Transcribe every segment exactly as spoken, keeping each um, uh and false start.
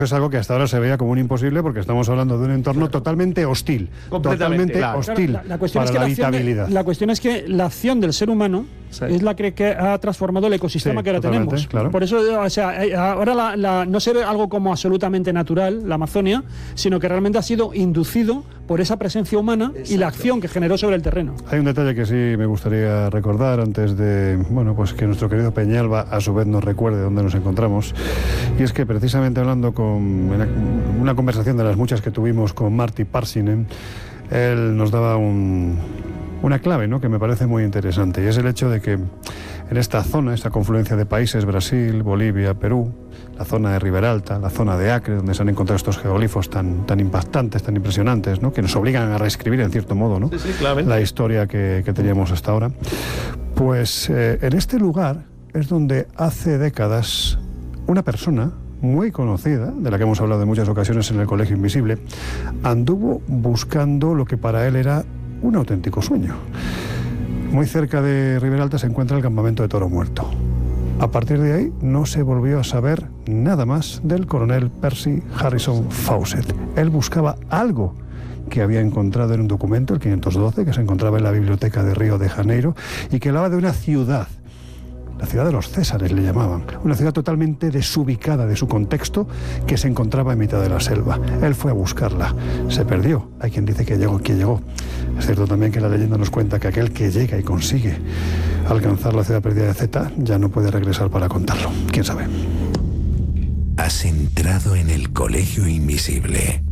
Es algo que hasta ahora se veía como un imposible porque estamos hablando de un entorno claro. totalmente hostil, totalmente claro. hostil claro, la, la cuestión para es que la, la habitabilidad. De, la cuestión es que la acción del ser humano sí. es la que, que ha transformado el ecosistema sí, que ahora tenemos. Claro. Por eso, o sea, ahora la, la, no se ve algo como absolutamente natural, la Amazonia, sino que realmente ha sido inducido por esa presencia humana Exacto. y la acción que generó sobre el terreno. Hay un detalle que sí me gustaría recordar antes de, bueno, pues que nuestro querido Peñalba a su vez nos recuerde dónde nos encontramos, y es que precisamente hablando con una, una conversación de las muchas que tuvimos con Marty Parsinen, él nos daba un, una clave, ¿no?, que me parece muy interesante, y es el hecho de que en esta zona, esta confluencia de países, Brasil, Bolivia, Perú, la zona de Riberalta, la zona de Acre, donde se han encontrado estos geoglifos tan, tan impactantes, tan impresionantes, ¿no?, que nos obligan a reescribir en cierto modo, ¿no?, sí, sí, clave. la historia que, que teníamos hasta ahora. Pues eh, en este lugar es donde hace décadas una persona muy conocida, de la que hemos hablado en muchas ocasiones en el Colegio Invisible, anduvo buscando lo que para él era un auténtico sueño. Muy cerca de Riberalta se encuentra el campamento de Toro Muerto. A partir de ahí no se volvió a saber nada más del coronel Percy Harrison Fawcett. Él buscaba algo que había encontrado en un documento, el quinientos doce, que se encontraba en la biblioteca de Río de Janeiro, y que hablaba de una ciudad, la ciudad de los Césares le llamaban, una ciudad totalmente desubicada de su contexto que se encontraba en mitad de la selva. Él fue a buscarla, se perdió, hay quien dice que llegó, que llegó. Es cierto también que la leyenda nos cuenta que aquel que llega y consigue alcanzar la ciudad perdida de Zeta ya no puede regresar para contarlo, quién sabe. Has entrado en el Colegio Invisible.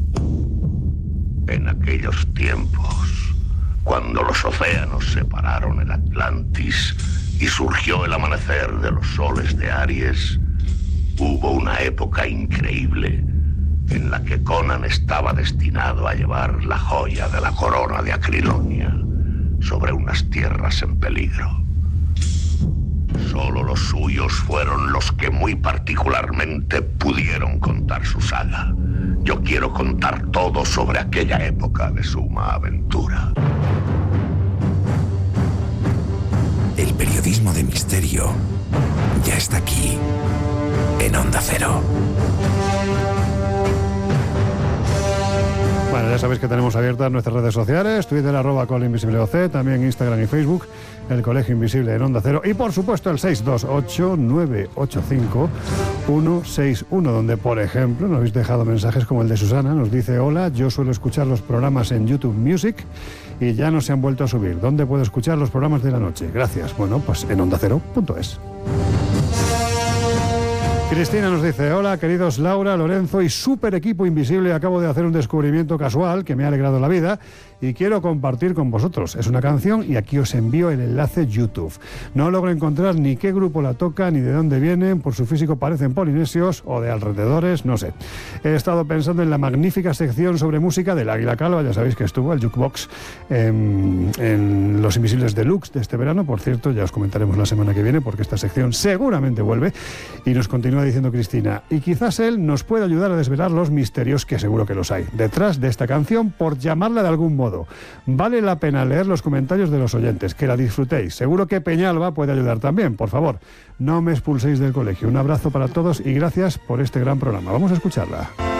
En aquellos tiempos, cuando los océanos separaron el Atlantis y surgió el amanecer de los soles de Aries, hubo una época increíble en la que Conan estaba destinado a llevar la joya de la corona de Acrilonia sobre unas tierras en peligro. Solo los suyos fueron los que muy particularmente pudieron contar su saga. Yo quiero contar todo sobre aquella época de suma aventura. El periodismo de misterio ya está aquí, en Onda Cero. Bueno, ya sabéis que tenemos abiertas nuestras redes sociales, Twitter, arroba colinvisibleoc, también Instagram y Facebook, el Colegio Invisible en Onda Cero, y por supuesto el seis dos ocho, nueve ocho cinco, uno seis uno, donde, por ejemplo, nos habéis dejado mensajes como el de Susana, nos dice: hola, yo suelo escuchar los programas en YouTube Music y ya no se han vuelto a subir. ¿Dónde puedo escuchar los programas de la noche? Gracias. Bueno, pues en onda cero punto es. Cristina nos dice: hola, queridos Laura, Lorenzo y super equipo invisible, acabo de hacer un descubrimiento casual que me ha alegrado la vida y quiero compartir con vosotros. Es una canción y aquí os envío el enlace YouTube. No logro encontrar ni qué grupo la toca ni de dónde vienen, por su físico parecen polinesios o de alrededores, no sé. He estado pensando en la magnífica sección sobre música del Águila Calva, ya sabéis que estuvo el Jukebox en, en Los Invisibles Deluxe de este verano, por cierto, ya os comentaremos la semana que viene porque esta sección seguramente vuelve, y nos continúa diciendo Cristina, y quizás él nos pueda ayudar a desvelar los misterios, que seguro que los hay, detrás de esta canción, por llamarla de algún modo. Vale la pena leer los comentarios de los oyentes, que la disfrutéis. Seguro que Peñalba puede ayudar también. Por favor, no me expulséis del colegio. Un abrazo para todos y gracias por este gran programa. Vamos a escucharla.